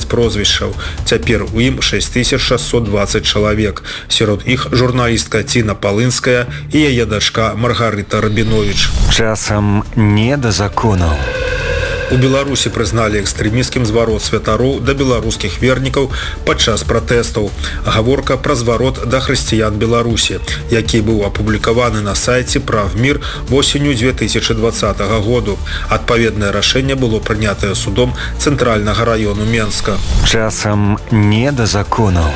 прозвішчаў. Цяпер у ім 6620 чалавек. Сярод іх журналістка Ціна Палынская і яе дачка Маргарыта Рабіновіч. Часам не да законаў. У Беларусі прызналі экстрэмісцкім зварот святароў да беларускіх вернікаў падчас пратэстаў. Гаворка пра зварот да хрысціян Беларусі, які быў апублікаваны на сайце «Правмір» восенню 2020 году. Адпаведнае рашэнне было прынятае судом Цэнтральнага раёну Менска. Часам не да законаў.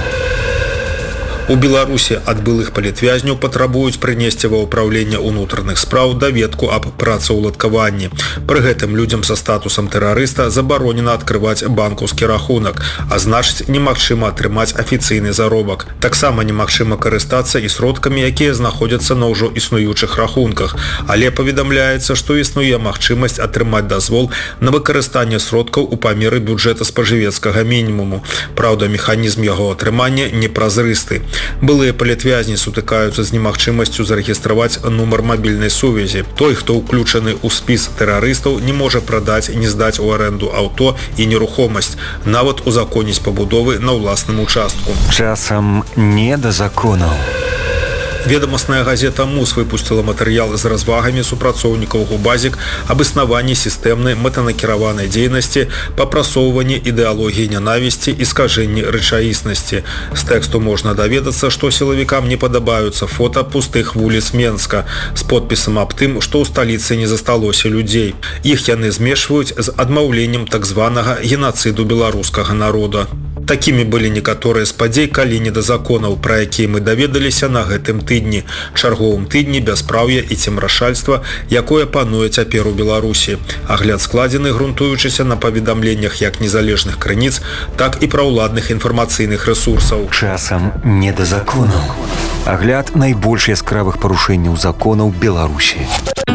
У Беларусі ад былых палітвязняў патрабуюць прынесці ва ўпраўленне ўнутраных спраў даведку аб працаўладкаванні. Пры гэтым людзям са статусам тэрарыста забаронена адкрываць банкаўскі рахунак, а значыць, немагчыма атрымаць афіцыйны заробак. Таксама немагчыма карыстацца і сродкамі, якія знаходзяцца на ўжо існуючых рахунках, але паведамляецца, што існуе магчымасць атрымаць дазвол на выкарыстанне сродкаў у памеры бюджэта спажывецкага мінімуму. Праўда, механізм яго атрымання непразрысты. Былыя палітвязні сутыкаюцца з немагчымасцю зарэгістраваць нумар мабільнай сувязі. Той, хто ўключаны ў спіс тэрарыстаў, не можа прадаць, не здаць у арэнду аўто і нерухомасць, нават узаконіць пабудовы на ўласным участку. Часам не да законаў. Ведомасная газета «Мус» выпустила матэрыял з развагамі супрацоўнікаў ГУБАЗік аб існаванні сістэмнай мэтанакіраванай дзейнасці па прасоўванні ідэалогіі нянавісці і скажэнні рэчаіснасці. З тэксту можна даведацца, што сілавікам не падабаюцца фота пустых вуліц Менска з подпісам аб тым, што ў сталіцы не засталося людзей. Іх яны змешваюць з адмаўленнем так званага генацыду беларускага народа. Такімі былі некаторыя з падзей калі не да законаў, пра якія мы даведаліся на гэтым тыдні. Чарговым тыдні бяспраўя і цемрашальства, якое пануе цяпер у Беларусі. Агляд складзены, грунтуючыся на паведамленнях як незалежных крыніц, так і праўладных інфармацыйных рэсурсаў. Часам не да законаў. Агляд найбольш яскравых парушэнняў законаў Беларусі.